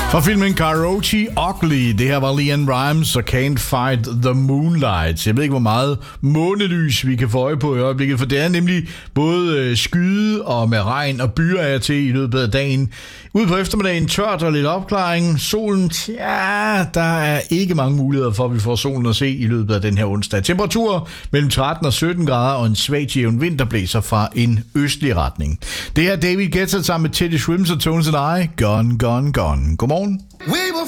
Fra filmen Karaoke Ugly, det her var LeAnn Rimes og Can't Fight the Moonlight. Jeg ved ikke, hvor meget månelys vi kan få øje på i øjeblikket, for det er nemlig både skyde og med regn og byer af til i løbet af dagen. Ude på eftermiddagen tørt og lidt opklaring. Solen, der er ikke mange muligheder for, at vi får solen at se i løbet af den her onsdag. Temperaturer mellem 13 og 17 grader og en svag jævn vind, der blæser fra en østlig retning. Det her David Guetta sammen med Teddy Swims og Tones and I. Gone, gone, gone. Godmorgen. We were